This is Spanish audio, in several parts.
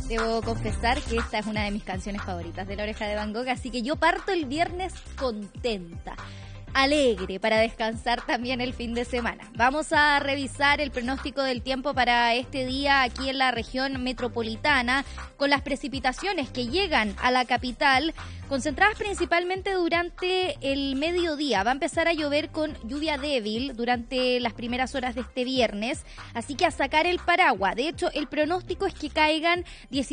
Debo confesar que esta es una de mis canciones favoritas de La Oreja de Van Gogh, así que yo parto el viernes contenta, alegre, para descansar también el fin de semana. Vamos a revisar el pronóstico del tiempo para este día aquí en la región metropolitana, con las precipitaciones que llegan a la capital, concentradas principalmente durante el mediodía. Va a empezar a llover con lluvia débil durante las primeras horas de este viernes, así que a sacar el paraguas. De hecho, el pronóstico es que caigan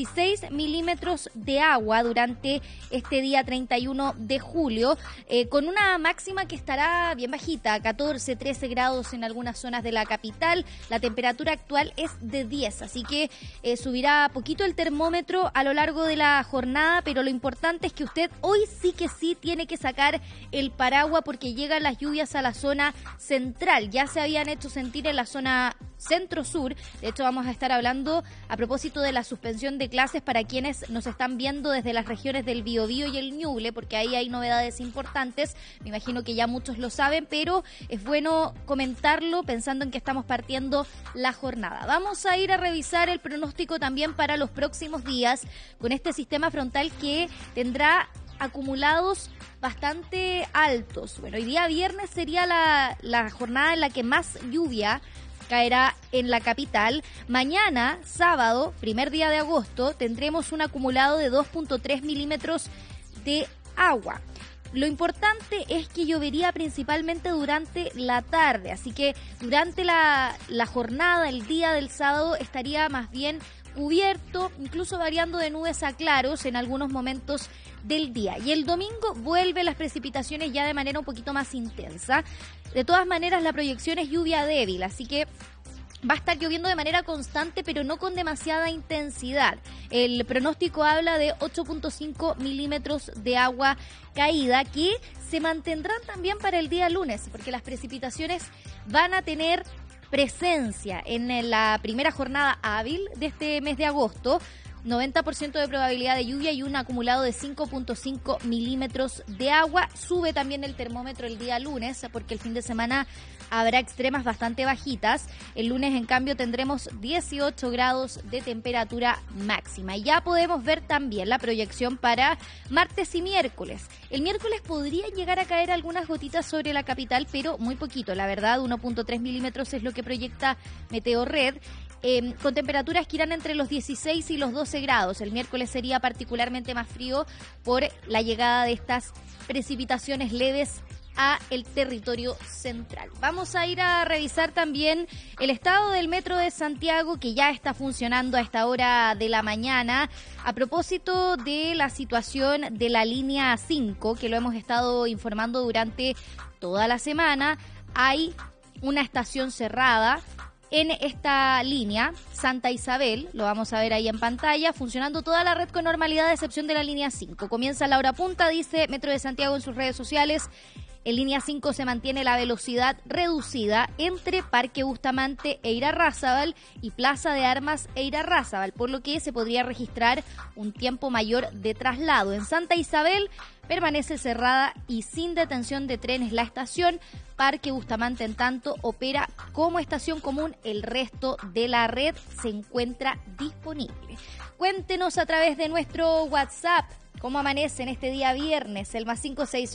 16 milímetros de agua durante este día 31 de julio, con una máxima que estará bien bajita, 14, 13 grados en algunas zonas de la capital. La temperatura actual es de 10, así que subirá poquito el termómetro a lo largo de la jornada, pero lo importante es que usted hoy sí que sí tiene que sacar el paraguas, porque llegan las lluvias a la zona central. Ya se habían hecho sentir en la zona centro-sur. De hecho, vamos a estar hablando a propósito de la suspensión de clases para quienes nos están viendo desde las regiones del Biobío y el Ñuble, porque ahí hay novedades importantes. Me imagino que ya muchos lo saben, pero es bueno comentarlo pensando en que estamos partiendo la jornada. Vamos a ir a revisar el pronóstico también para los próximos días con este sistema frontal que tendrá acumulados bastante altos. Bueno, hoy día viernes sería la jornada en la que más lluvia caerá en la capital. Mañana, sábado, primer día de agosto, tendremos un acumulado de 2.3 milímetros de agua. Lo importante es que llovería principalmente durante la tarde, así que durante la jornada, el día del sábado, estaría más bien cubierto, incluso variando de nubes a claros en algunos momentos del día. Y el domingo vuelven las precipitaciones ya de manera un poquito más intensa. De todas maneras, la proyección es lluvia débil, así que va a estar lloviendo de manera constante, pero no con demasiada intensidad. El pronóstico habla de 8.5 milímetros de agua caída, que se mantendrán también para el día lunes, porque las precipitaciones van a tener presencia en la primera jornada hábil de este mes de agosto. 90% de probabilidad de lluvia y un acumulado de 5.5 milímetros de agua. Sube también el termómetro el día lunes, porque el fin de semana habrá extremas bastante bajitas. El lunes, en cambio, tendremos 18 grados de temperatura máxima. Y ya podemos ver también la proyección para martes y miércoles. El miércoles podrían llegar a caer algunas gotitas sobre la capital, pero muy poquito, la verdad. 1.3 milímetros es lo que proyecta Meteorred. Con temperaturas que irán entre los 16 y los 12 grados. El miércoles sería particularmente más frío por la llegada de estas precipitaciones leves a el territorio central. Vamos a ir a revisar también el estado del Metro de Santiago, que ya está funcionando a esta hora de la mañana, a propósito de la situación de la línea 5, que lo hemos estado informando durante toda la semana. Hay una estación cerrada en esta línea, Santa Isabel, lo vamos a ver ahí en pantalla, funcionando toda la red con normalidad a excepción de la línea 5. Comienza la hora punta, dice Metro de Santiago en sus redes sociales. En línea 5 se mantiene la velocidad reducida entre Parque Bustamante e Irarrázaval y Plaza de Armas e Irarrázaval, por lo que se podría registrar un tiempo mayor de traslado. En Santa Isabel permanece cerrada y sin detención de trenes la estación. Parque Bustamante, en tanto, opera como estación común. El resto de la red se encuentra disponible. Cuéntenos a través de nuestro WhatsApp cómo amanece en este día viernes, el más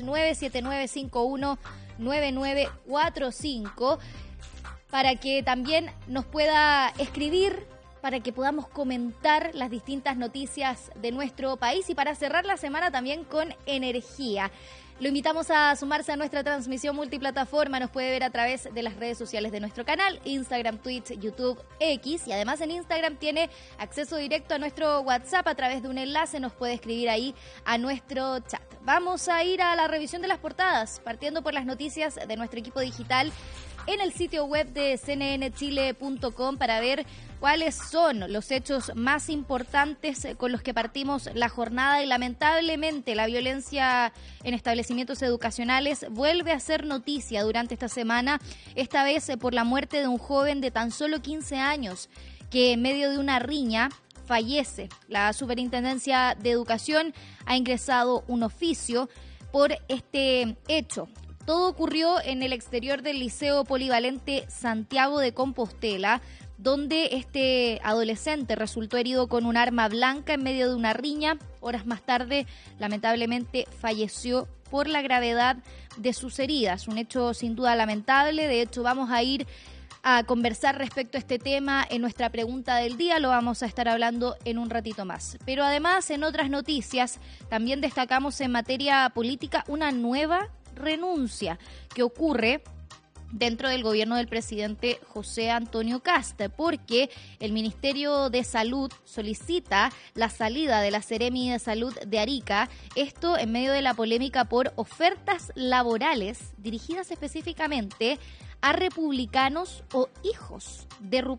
569-7951-9945, para que también nos pueda escribir, para que podamos comentar las distintas noticias de nuestro país y para cerrar la semana también con energía. Lo invitamos a sumarse a nuestra transmisión multiplataforma. Nos puede ver a través de las redes sociales de nuestro canal, Instagram, Twitch, YouTube, X. Y además en Instagram tiene acceso directo a nuestro WhatsApp a través de un enlace. Nos puede escribir ahí a nuestro chat. Vamos a ir a la revisión de las portadas, partiendo por las noticias de nuestro equipo digital en el sitio web de cnnchile.com para ver cuáles son los hechos más importantes con los que partimos la jornada. Y lamentablemente la violencia en establecimientos educacionales vuelve a ser noticia durante esta semana, esta vez por la muerte de un joven de tan solo 15 años que en medio de una riña fallece. La Superintendencia de Educación ha ingresado un oficio por este hecho. Todo ocurrió en el exterior del Liceo Polivalente Santiago de Compostela, donde este adolescente resultó herido con un arma blanca en medio de una riña. Horas más tarde, lamentablemente, falleció por la gravedad de sus heridas. Un hecho sin duda lamentable. De hecho, vamos a ir a conversar respecto a este tema en nuestra pregunta del día. Lo vamos a estar hablando en un ratito más. Pero además, en otras noticias, también destacamos en materia política una nueva renuncia que ocurre dentro del gobierno del presidente José Antonio Kast, porque el Ministerio de Salud solicita la salida de la Seremi de Salud de Arica, esto en medio de la polémica por ofertas laborales dirigidas específicamente a republicanos o hijos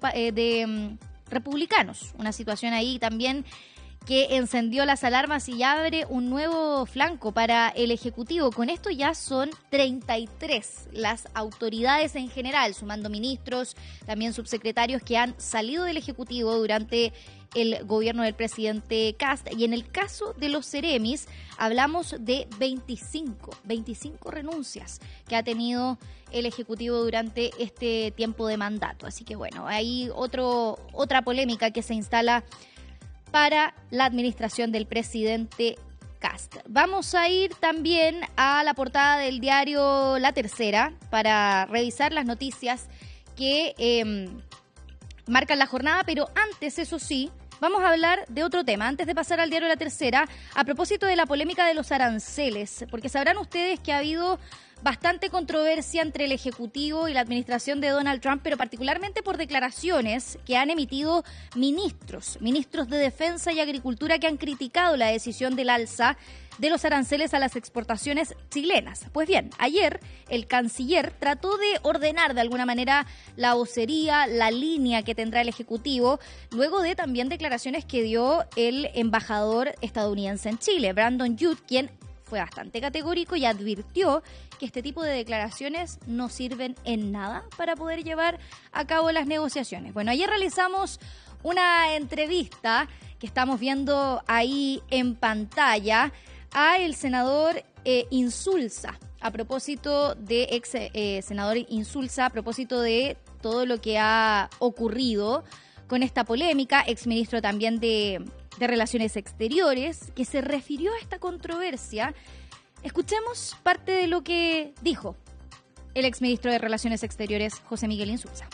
de republicanos. Una situación ahí también que encendió las alarmas y abre un nuevo flanco para el Ejecutivo. Con esto ya son 33 las autoridades en general, sumando ministros, también subsecretarios que han salido del Ejecutivo durante el gobierno del presidente Kast. Y en el caso de los Seremis, hablamos de 25 renuncias que ha tenido el Ejecutivo durante este tiempo de mandato. Así que bueno, hay otra polémica que se instala para la administración del presidente Kast. Vamos a ir también a la portada del diario La Tercera para revisar las noticias que marcan la jornada, pero antes, eso sí, vamos a hablar de otro tema. Antes de pasar al diario La Tercera, a propósito de la polémica de los aranceles, porque sabrán ustedes que ha habido bastante controversia entre el Ejecutivo y la administración de Donald Trump, pero particularmente por declaraciones que han emitido ministros de Defensa y Agricultura que han criticado la decisión del alza de los aranceles a las exportaciones chilenas. Pues bien, ayer el canciller trató de ordenar de alguna manera la vocería, la línea que tendrá el Ejecutivo, luego de también declaraciones que dio el embajador estadounidense en Chile, Brandon Judd, quien fue bastante categórico y advirtió que este tipo de declaraciones no sirven en nada para poder llevar a cabo las negociaciones. Bueno, ayer realizamos una entrevista que estamos viendo ahí en pantalla a el senador Insulza, a propósito de senador Insulza, a propósito de todo lo que ha ocurrido con esta polémica, exministro también de Relaciones Exteriores, que se refirió a esta controversia. Escuchemos parte de lo que dijo el exministro de Relaciones Exteriores, José Miguel Insulza.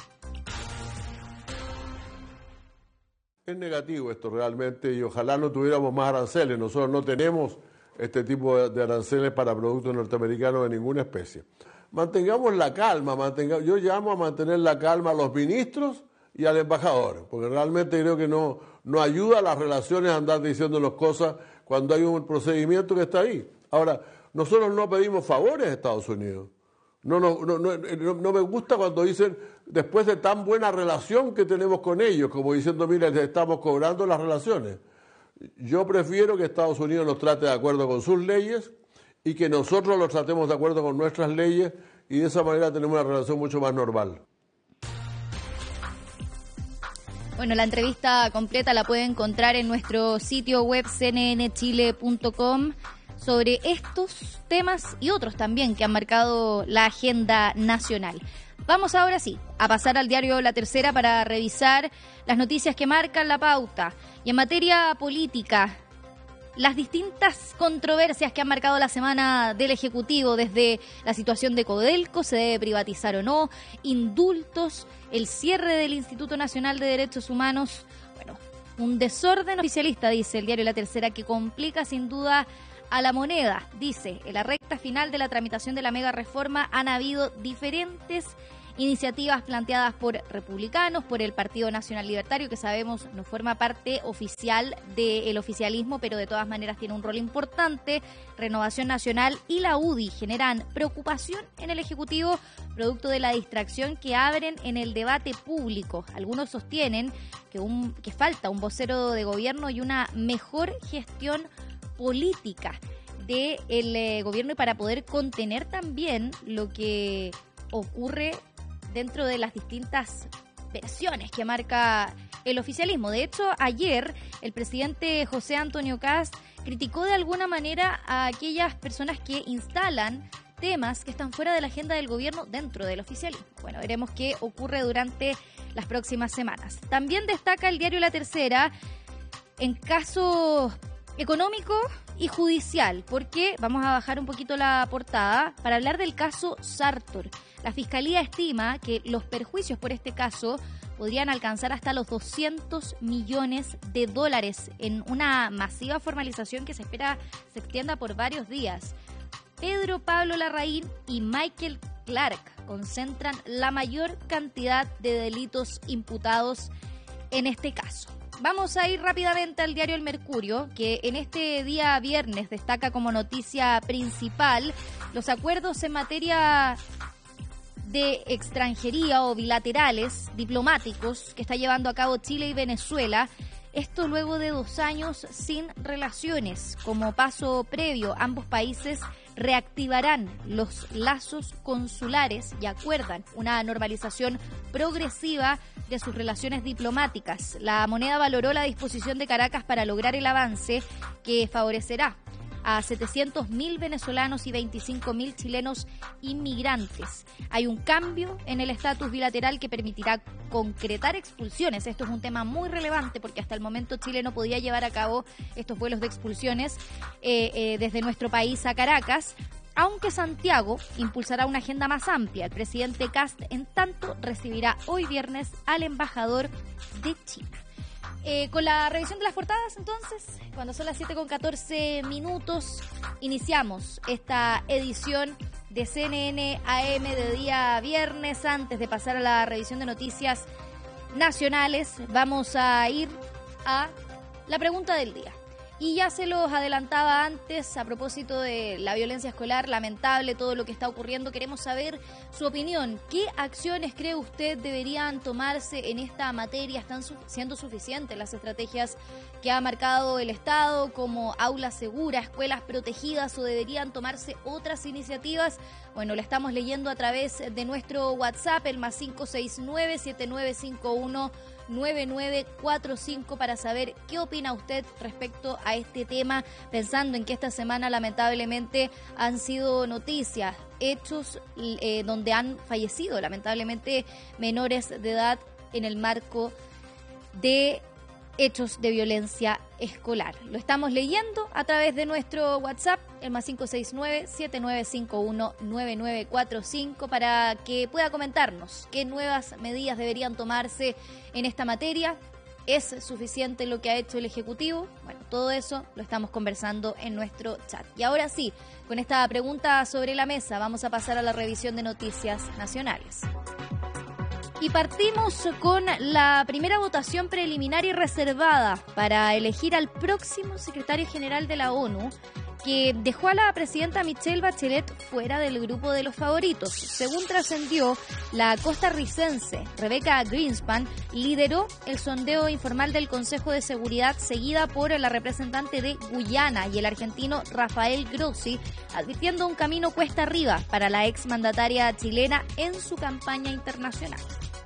Es negativo esto realmente y ojalá no tuviéramos más aranceles. Nosotros no tenemos este tipo de aranceles para productos norteamericanos de ninguna especie. Mantengamos la calma, yo llamo a mantener la calma a los ministros y al embajador, porque realmente creo que no ayuda a las relaciones a andar diciéndonos cosas cuando hay un procedimiento que está ahí. Ahora, nosotros no pedimos favores a Estados Unidos. No me gusta cuando dicen, después de tan buena relación que tenemos con ellos, como diciendo, mira, les estamos cobrando las relaciones. Yo prefiero que Estados Unidos nos trate de acuerdo con sus leyes y que nosotros los tratemos de acuerdo con nuestras leyes y de esa manera tenemos una relación mucho más normal. Bueno, la entrevista completa la puede encontrar en nuestro sitio web cnnchile.com sobre estos temas y otros también que han marcado la agenda nacional. Vamos ahora sí a pasar al diario La Tercera para revisar las noticias que marcan la pauta. Y en materia política, las distintas controversias que han marcado la semana del Ejecutivo, desde la situación de Codelco, se debe privatizar o no, indultos, el cierre del Instituto Nacional de Derechos Humanos. Bueno, un desorden oficialista, dice el diario La Tercera, que complica sin duda a la moneda. Dice, en la recta final de la tramitación de la mega reforma han habido diferentes iniciativas planteadas por republicanos, por el Partido Nacional Libertario, que sabemos no forma parte oficial del oficialismo, pero de todas maneras tiene un rol importante. Renovación Nacional y la UDI generan preocupación en el Ejecutivo, producto de la distracción que abren en el debate público. Algunos sostienen que falta un vocero de gobierno y una mejor gestión política del gobierno y para poder contener también lo que ocurre dentro de las distintas versiones que marca el oficialismo. De hecho, ayer el presidente José Antonio Kast criticó de alguna manera a aquellas personas que instalan temas que están fuera de la agenda del gobierno dentro del oficialismo. Bueno, veremos qué ocurre durante las próximas semanas. También destaca el diario La Tercera en caso económico y judicial, porque vamos a bajar un poquito la portada para hablar del caso Sartor. La Fiscalía estima que los perjuicios por este caso podrían alcanzar hasta los $200 millones en una masiva formalización que se espera se extienda por varios días. Pedro Pablo Larraín y Michael Clark concentran la mayor cantidad de delitos imputados en este caso. Vamos a ir rápidamente al diario El Mercurio, que en este día viernes destaca como noticia principal los acuerdos en materia de extranjería o bilaterales diplomáticos que está llevando a cabo Chile y Venezuela. Esto luego de 2 años sin relaciones. Como paso previo, ambos países reactivarán los lazos consulares y acuerdan una normalización progresiva de sus relaciones diplomáticas. La moneda valoró la disposición de Caracas para lograr el avance que favorecerá a 700.000 venezolanos y 25.000 chilenos inmigrantes. Hay un cambio en el estatus bilateral que permitirá concretar expulsiones. Esto es un tema muy relevante porque hasta el momento Chile no podía llevar a cabo estos vuelos de expulsiones desde nuestro país a Caracas, aunque Santiago impulsará una agenda más amplia. El presidente Kast, en tanto, recibirá hoy viernes al embajador de China. Con la revisión de las portadas, entonces, cuando son las 7:14, iniciamos esta edición de CNN AM de día viernes. Antes de pasar a la revisión de noticias nacionales, vamos a ir a la pregunta del día. Y ya se los adelantaba antes a propósito de la violencia escolar, lamentable todo lo que está ocurriendo. Queremos saber su opinión. ¿Qué acciones cree usted deberían tomarse en esta materia? ¿Están siendo suficientes las estrategias que ha marcado el Estado como aulas seguras, escuelas protegidas, o deberían tomarse otras iniciativas? Bueno, la estamos leyendo a través de nuestro WhatsApp, el +569 7951 9945, para saber qué opina usted respecto a este tema, pensando en que esta semana lamentablemente han sido noticias hechos donde han fallecido lamentablemente menores de edad en el marco de hechos de violencia escolar. Lo estamos leyendo a través de nuestro WhatsApp, el +569 7951 9945, para que pueda comentarnos qué nuevas medidas deberían tomarse en esta materia. ¿Es suficiente lo que ha hecho el Ejecutivo? Bueno, todo eso lo estamos conversando en nuestro chat. Y ahora sí, con esta pregunta sobre la mesa, vamos a pasar a la revisión de noticias nacionales. Y partimos con la primera votación preliminar y reservada para elegir al próximo secretario general de la ONU, que dejó a la presidenta Michelle Bachelet fuera del grupo de los favoritos. Según trascendió, la costarricense Rebecca Greenspan lideró el sondeo informal del Consejo de Seguridad, seguida por la representante de Guyana y el argentino Rafael Grossi, advirtiendo un camino cuesta arriba para la exmandataria chilena en su campaña internacional.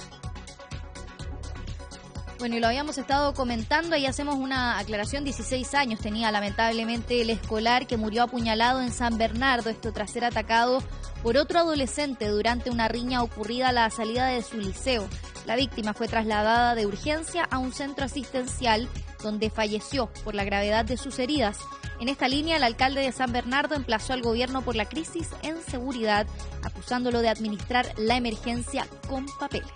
Bueno, y lo habíamos estado comentando, ahí hacemos una aclaración. 16 años tenía lamentablemente el escolar que murió apuñalado en San Bernardo, esto tras ser atacado por otro adolescente durante una riña ocurrida a la salida de su liceo. La víctima fue trasladada de urgencia a un centro asistencial donde falleció por la gravedad de sus heridas. En esta línea, el alcalde de San Bernardo emplazó al gobierno por la crisis en seguridad, acusándolo de administrar la emergencia con papeles.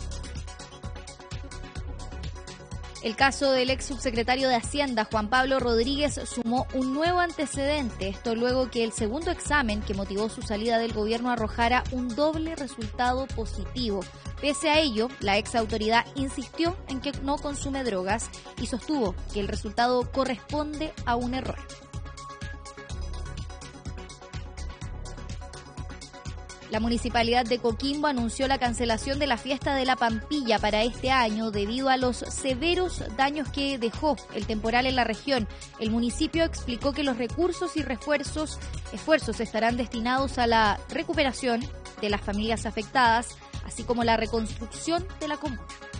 El caso del ex subsecretario de Hacienda, Juan Pablo Rodríguez, sumó un nuevo antecedente. Esto luego que el segundo examen que motivó su salida del gobierno arrojara un doble resultado positivo. Pese a ello, la ex autoridad insistió en que no consume drogas y sostuvo que el resultado corresponde a un error. La Municipalidad de Coquimbo anunció la cancelación de la fiesta de la Pampilla para este año debido a los severos daños que dejó el temporal en la región. El municipio explicó que los recursos y esfuerzos estarán destinados a la recuperación de las familias afectadas, así como la reconstrucción de la comuna.